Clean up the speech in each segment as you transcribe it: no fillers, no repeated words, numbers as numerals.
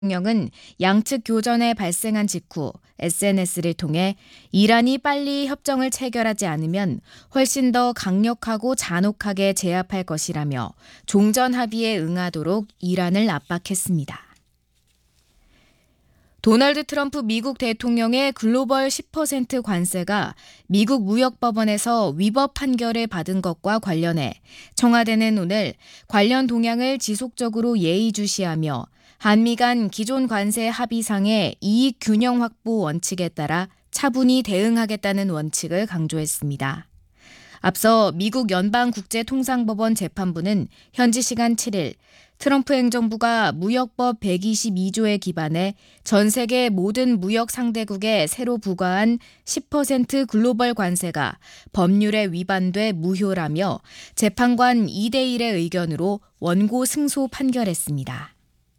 대통령은 양측 교전에 발생한 직후 SNS를 통해 이란이 빨리 협정을 체결하지 않으면 훨씬 더 강력하고 잔혹하게 제압할 것이라며 종전 합의에 응하도록 이란을 압박했습니다. 도널드 트럼프 미국 대통령의 글로벌 10% 관세가 미국 무역법원에서 위법 판결을 받은 것과 관련해 청와대는 오늘 관련 동향을 지속적으로 예의주시하며 한미 간 기존 관세 합의상의 이익 균형 확보 원칙에 따라 차분히 대응하겠다는 원칙을 강조했습니다. 앞서 미국 연방국제통상법원 재판부는 현지 시간 7일 트럼프 행정부가 무역법 122조에 기반해 전 세계 모든 무역 상대국에 새로 부과한 10% 글로벌 관세가 법률에 위반돼 무효라며 재판관 2대1의 의견으로 원고 승소 판결했습니다.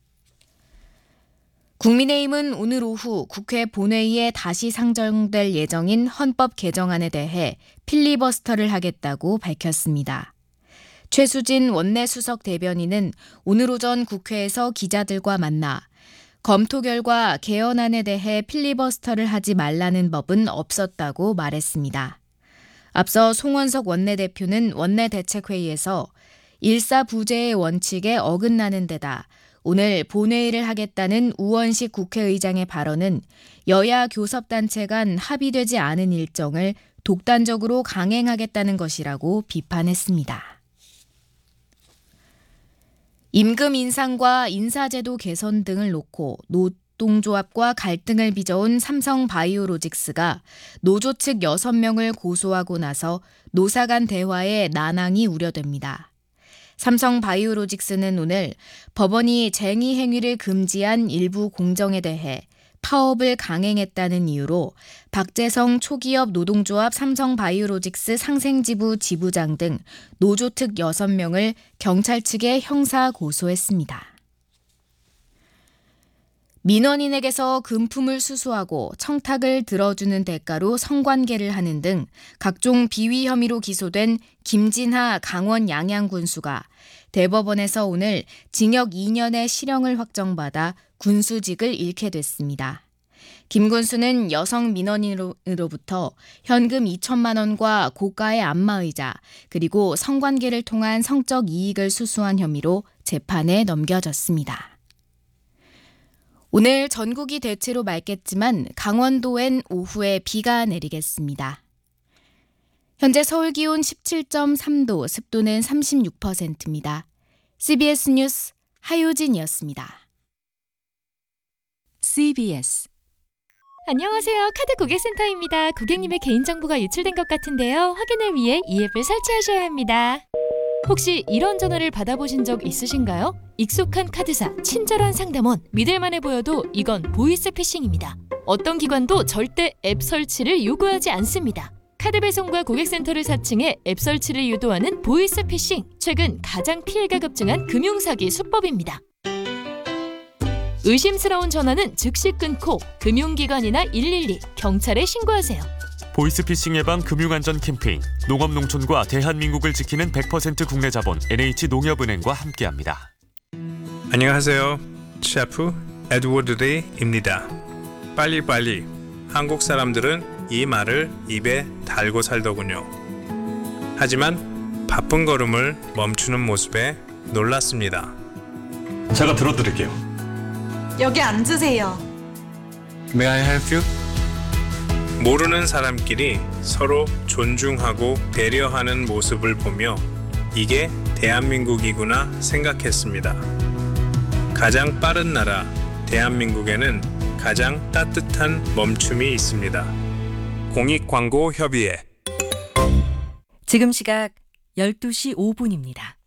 국민의힘은 오늘 오후 국회 본회의에 다시 상정될 예정인 헌법 개정안에 대해 필리버스터를 하겠다고 밝혔습니다. 최수진 원내수석 대변인은 오늘 오전 국회에서 기자들과 만나 검토 결과 개헌안에 대해 필리버스터를 하지 말라는 법은 없었다고 말했습니다. 앞서 송원석 원내대표는 원내대책회의에서 일사부재의 원칙에 어긋나는 데다 오늘 본회의를 하겠다는 우원식 국회의장의 발언은 여야 교섭단체 간 합의되지 않은 일정을 독단적으로 강행하겠다는 것이라고 비판했습니다. 임금 인상과 인사제도 개선 등을 놓고 노동조합과 갈등을 빚어온 삼성바이오로직스가 노조 측 6명을 고소하고 나서 노사 간 대화에 난항이 우려됩니다. 삼성바이오로직스는 오늘 법원이 쟁의 행위를 금지한 일부 공정에 대해 파업을 강행했다는 이유로 박재성 초기업 노동조합 삼성바이오로직스 상생지부 지부장 등 노조 측 6명을 경찰 측에 형사 고소했습니다. 민원인에게서 금품을 수수하고 청탁을 들어주는 대가로 성관계를 하는 등 각종 비위 혐의로 기소된 김진하 강원 양양군수가 대법원에서 오늘 징역 2년의 실형을 확정받아 군수직을 잃게 됐습니다. 김 군수는 여성 민원인으로부터 현금 2천만 원과 고가의 안마의자 그리고 성관계를 통한 성적 이익을 수수한 혐의로 재판에 넘겨졌습니다. 오늘 전국이 대체로 맑겠지만 강원도엔 오후에 비가 내리겠습니다. 현재 서울 기온 17.3도, 습도는 36%입니다. CBS 뉴스 하효진이었습니다. CBS 안녕하세요. 카드 고객센터입니다. 고객님의 개인정보가 유출된 것 같은데요. 확인을 위해 이 앱을 설치하셔야 합니다. 혹시 이런 전화를 받아보신 적 있으신가요? 익숙한 카드사, 친절한 상담원, 믿을만해 보여도 이건 보이스피싱입니다. 어떤 기관도 절대 앱 설치를 요구하지 않습니다. 카드 배송과 고객센터를 사칭해 앱 설치를 유도하는 보이스피싱, 최근 가장 피해가 급증한 금융사기 수법입니다. 의심스러운 전화는 즉시 끊고 금융기관이나 112, 경찰에 신고하세요. 보이스피싱 예방 금융안전 캠페인 농업농촌과 대한민국을 지키는 100% 국내 자본 NH농협은행과 함께합니다. 안녕하세요. 셰프 에드워드 레이입니다. 빨리빨리. 한국 사람들은 이 말을 입에 달고 살더군요. 하지만 바쁜 걸음을 멈추는 모습에 놀랐습니다. 제가 들어드릴게요. 여기 앉으세요. May I help you? 모르는 사람끼리 서로 존중하고 배려하는 모습을 보며 이게 대한민국이구나 생각했습니다. 가장 빠른 나라 대한민국에는 가장 따뜻한 멈춤이 있습니다. 공익광고협의회 지금 시각 12시 5분입니다.